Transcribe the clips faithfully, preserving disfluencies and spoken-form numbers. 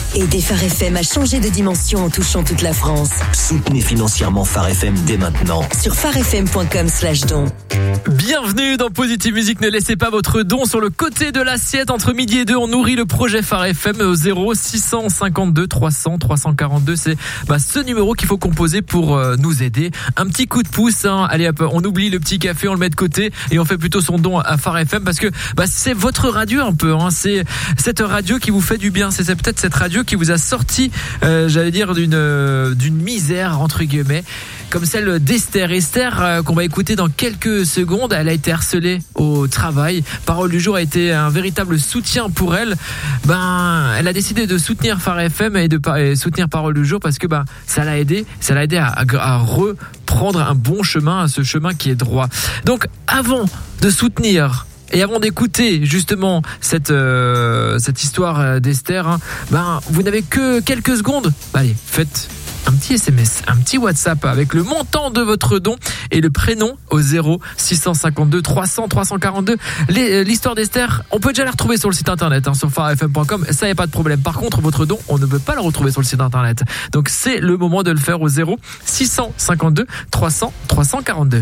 Aidez Phare F M à changer de dimension en touchant toute la France. Soutenez financièrement Phare F M dès maintenant. Sur pharefm point com slash don. Bienvenue dans Positive Musique. Ne laissez pas votre don sur le côté de l'assiette. Entre midi et deux, on nourrit le projet Phare F M au zéro six cent cinquante-deux trois cents trois cent quarante-deux. C'est bah, ce numéro qu'il faut composer pour euh, nous aider. Un petit coup de pouce. Hein. Allez hop, on oublie le petit café, on le met de côté et on fait plutôt son don à Phare F M parce que bah, c'est votre radio un peu. Hein. C'est cette radio qui vous fait du bien. C'est, c'est peut-être cette radio qui vous a sorti, euh, j'allais dire, d'une, euh, d'une misère entre guillemets, comme celle d'Esther. Esther, euh, qu'on va écouter dans quelques secondes. Elle a été harcelée au travail. Parole du jour a été un véritable soutien pour elle. Ben, elle a décidé de soutenir Phare F M et de et soutenir Parole du jour parce que ben, ça l'a aidé, ça l'a aidé à, à, à reprendre un bon chemin, ce chemin qui est droit. Donc, avant de soutenir et avant d'écouter justement cette euh, cette histoire d'Esther, hein, ben vous n'avez que quelques secondes. Allez, faites un petit S M S, un petit WhatsApp avec le montant de votre don et le prénom au zéro six cent cinquante-deux trois cents trois cent quarante-deux. Les, l'histoire d'Esther, on peut déjà la retrouver sur le site internet, hein, sur phare f m point com. Ça, y a pas de problème. Par contre, votre don, on ne peut pas le retrouver sur le site internet. Donc, c'est le moment de le faire au zéro six cent cinquante-deux trois cents trois cent quarante-deux.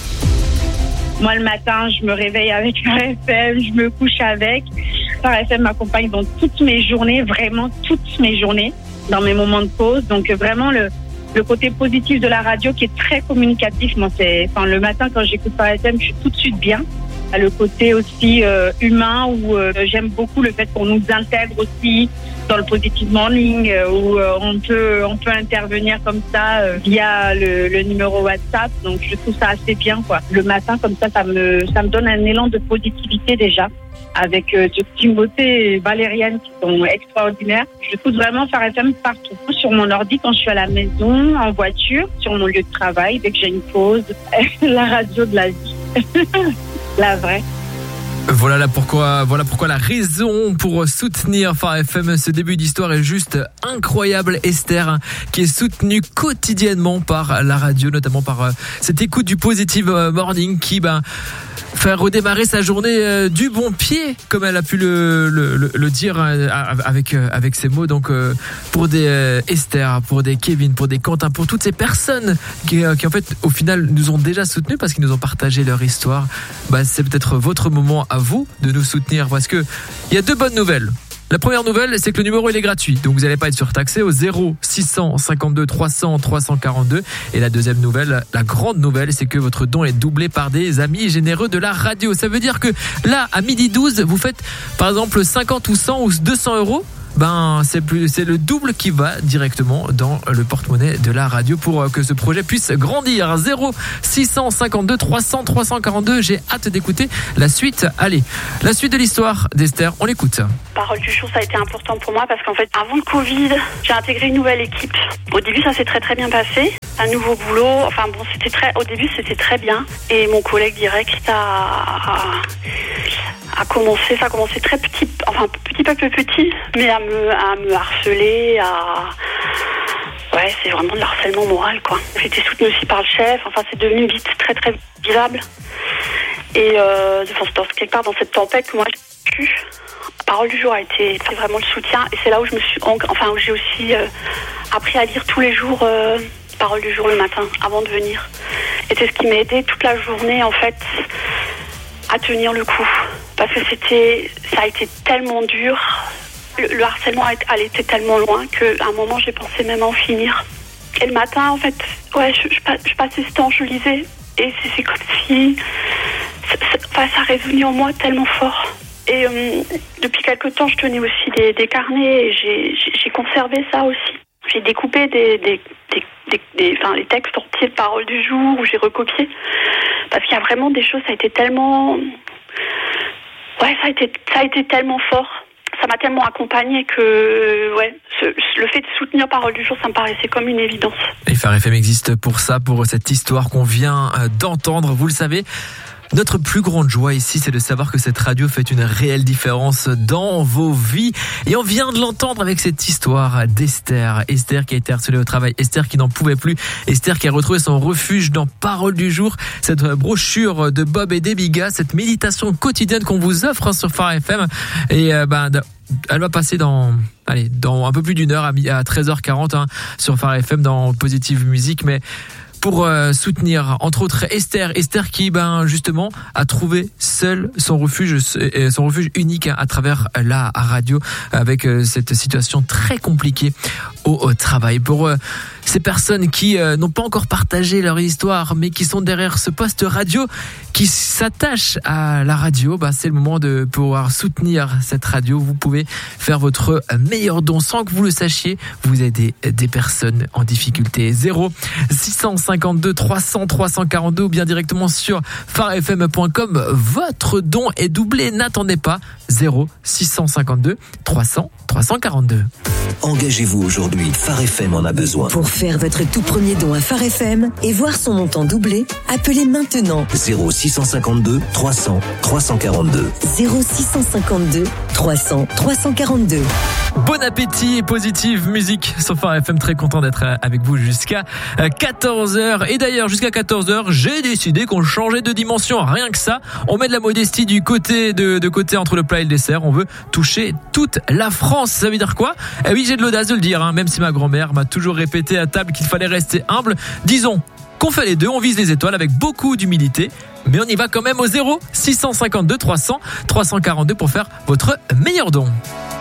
Moi, le matin, je me réveille avec Phare F M, je me couche avec. Phare F M m'accompagne dans toutes mes journées, vraiment toutes mes journées, dans mes moments de pause. Donc, vraiment, le, le côté positif de la radio qui est très communicatif. Moi, c'est, enfin, le matin, quand j'écoute Phare F M, je suis tout de suite bien. Le côté aussi euh, humain où euh, j'aime beaucoup le fait qu'on nous intègre aussi dans le Positive Morning euh, où euh, on peut on peut intervenir comme ça euh, via le, le numéro WhatsApp. Donc je trouve ça assez bien quoi. Le matin comme ça, ça me ça me donne un élan de positivité déjà avec euh, Timothée et Valériane qui sont extraordinaires. Je trouve vraiment Phare F M partout, sur mon ordi quand je suis à la maison, en voiture, sur mon lieu de travail, dès que j'ai une pause, la radio de la vie. La vraie. Voilà là pourquoi, voilà pourquoi la raison pour soutenir Phare F M. Ce début d'histoire est juste incroyable. Esther, qui est soutenue quotidiennement par la radio, notamment par euh, cette écoute du Positive Morning qui, ben, faire redémarrer sa journée euh, du bon pied, comme elle a pu le, le, le, le dire euh, avec, euh, avec ses mots. Donc, euh, pour des euh, Esther, pour des Kevin, pour des Quentin, pour toutes ces personnes qui, euh, qui en fait, au final, nous ont déjà soutenus parce qu'ils nous ont partagé leur histoire, bah, c'est peut-être votre moment à vous de nous soutenir parce que il y a deux bonnes nouvelles. La première nouvelle, c'est que le numéro il est gratuit, donc vous n'allez pas être surtaxé au zéro six cent cinquante-deux trois cents trois cent quarante-deux. Et la deuxième nouvelle, la grande nouvelle, c'est que votre don est doublé par des amis généreux de la radio. Ça veut dire que là, à midi douze, vous faites par exemple cinquante ou cent ou deux cents euros. Ben, c'est plus, c'est le double qui va directement dans le porte-monnaie de la radio pour que ce projet puisse grandir. zéro six cent cinquante-deux trois cents trois cent quarante-deux. J'ai hâte d'écouter la suite. Allez, la suite de l'histoire d'Esther, on l'écoute. Parole du jour, ça a été important pour moi parce qu'en fait, avant le Covid, j'ai intégré une nouvelle équipe. Au début, ça s'est très très bien passé. Un nouveau boulot. Enfin bon, c'était très, au début, c'était très bien. Et mon collègue direct a, a commencé, ça a commencé très petit, enfin petit peu petit, mais à me, à me harceler, à, ouais, c'est vraiment de l'harcèlement moral, quoi. J'ai été soutenue aussi par le chef. Enfin, c'est devenu vite très très visible. Et euh, dans, quelque part dans cette tempête que moi j'ai vécue, Parole du jour a été vraiment le soutien. Et c'est là où je me suis, enfin, où j'ai aussi euh, appris à lire tous les jours euh, Parole du jour le matin avant de venir. Et c'est ce qui m'a aidé toute la journée en fait à tenir le coup. Parce que c'était, ça a été tellement dur. Le, le harcèlement allait était tellement loin qu'à un moment j'ai pensé même en finir. Et le matin en fait, ouais, je, je, je passais ce temps, je lisais. Et c'est, c'est comme si ça, ça, ça résonnait en moi tellement fort. Et euh, depuis quelque temps, je tenais aussi des, des carnets et j'ai, j'ai, j'ai conservé ça aussi. J'ai découpé des, des, des, des, des, enfin, les textes entiers de Parole du jour où j'ai recopié. Parce qu'il y a vraiment des choses, ça a été tellement... Ouais, ça a été, ça a été tellement fort. Ça m'a tellement accompagnée que, ouais, ce, le fait de soutenir Parole du jour, ça me paraissait comme une évidence. Et Phare F M existe pour ça, pour cette histoire qu'on vient d'entendre, vous le savez. Notre plus grande joie ici, c'est de savoir que cette radio fait une réelle différence dans vos vies. Et on vient de l'entendre avec cette histoire d'Esther. Esther qui a été harcelée au travail. Esther qui n'en pouvait plus. Esther qui a retrouvé son refuge dans Parole du jour. Cette brochure de Bob et Debiga, cette méditation quotidienne qu'on vous offre sur Phare F M. Et euh, ben, elle va passer dans, allez, dans un peu plus d'une heure, à treize heures quarante hein, sur Phare F M dans Positive Musique. Mais pour euh, soutenir entre autres Esther, Esther qui ben justement a trouvé seule son refuge, son refuge unique hein, à travers la radio avec euh, cette situation très compliquée au, au travail. Pour euh, ces personnes qui euh, n'ont pas encore partagé leur histoire mais qui sont derrière ce poste radio, qui s'attachent à la radio, bah, c'est le moment de pouvoir soutenir cette radio. Vous pouvez faire votre meilleur don sans que vous le sachiez. Vous aidez des personnes en difficulté. zéro six cent cinquante-deux trois cents trois cent quarante-deux ou bien directement sur phare f m point com. Votre don est doublé. N'attendez pas. zéro six cent cinquante-deux trois cents trois cent quarante-deux. Engagez-vous aujourd'hui. Phare F M en a besoin. Pour faire votre tout premier don à Phare F M et voir son montant doublé, appelez maintenant zéro six cent cinquante-deux trois cents trois cent quarante-deux. zéro six cent cinquante-deux trois cents trois cent quarante-deux. Bon appétit et Positive Musique sur Phare F M. Très content d'être avec vous jusqu'à quatorze heures. Et d'ailleurs, jusqu'à quatorze heures, j'ai décidé qu'on changeait de dimension. Rien que ça, on met de la modestie du côté de, de côté entre le plat et le dessert. On veut toucher toute la France. Ça veut dire quoi? Eh oui, j'ai de l'audace de le dire, hein, même si ma grand-mère m'a toujours répété à table qu'il fallait rester humble. Disons qu'on fait les deux, on vise les étoiles avec beaucoup d'humilité. Mais on y va quand même au zéro six cent cinquante-deux trois cents trois cent quarante-deux pour faire votre meilleur don.